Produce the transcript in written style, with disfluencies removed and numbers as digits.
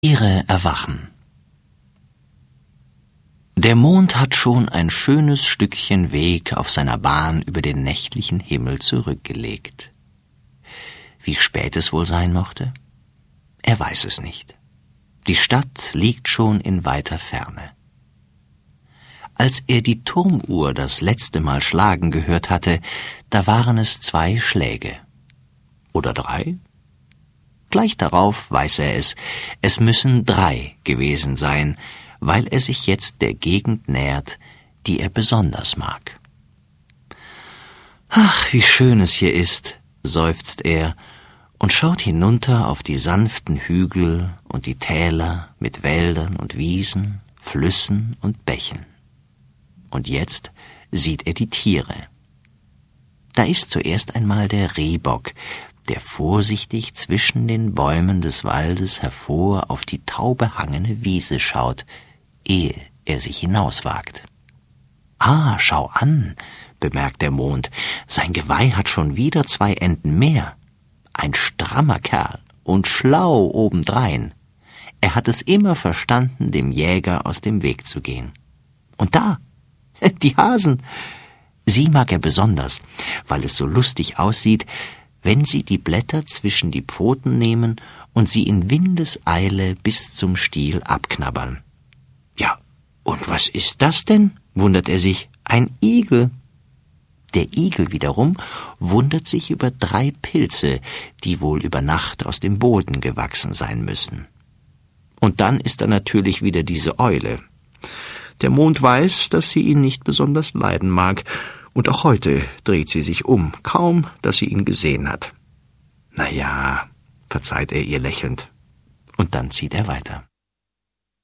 Tiere erwachen. Der Mond hat schon ein schönes Stückchen Weg auf seiner Bahn über den nächtlichen Himmel zurückgelegt. Wie spät es wohl sein mochte? Er weiß es nicht. Die Stadt liegt schon in weiter Ferne. Als er die Turmuhr das letzte Mal schlagen gehört hatte, da waren es 2 Schläge. Oder 3? Gleich darauf weiß er es müssen 3 gewesen sein, weil er sich jetzt der Gegend nähert, die er besonders mag. »Ach, wie schön es hier ist«, seufzt er und schaut hinunter auf die sanften Hügel und die Täler mit Wäldern und Wiesen, Flüssen und Bächen. Und jetzt sieht er die Tiere. Da ist zuerst einmal der Rehbock, der vorsichtig zwischen den Bäumen des Waldes hervor auf die taubehangene Wiese schaut, ehe er sich hinauswagt. »Ah, schau an«, bemerkt der Mond, »sein Geweih hat schon wieder 2 Enden mehr. Ein strammer Kerl und schlau obendrein. Er hat es immer verstanden, dem Jäger aus dem Weg zu gehen. Und da, die Hasen, sie mag er besonders, weil es so lustig aussieht, wenn sie die Blätter zwischen die Pfoten nehmen und sie in Windeseile bis zum Stiel abknabbern. »Ja, und was ist das denn?« wundert er sich. »Ein Igel.« Der Igel wiederum wundert sich über 3 Pilze, die wohl über Nacht aus dem Boden gewachsen sein müssen. Und dann ist da natürlich wieder diese Eule. Der Mond weiß, dass sie ihn nicht besonders leiden mag, und auch heute dreht sie sich um, kaum, dass sie ihn gesehen hat. »Na ja«, verzeiht er ihr lächelnd, und dann zieht er weiter.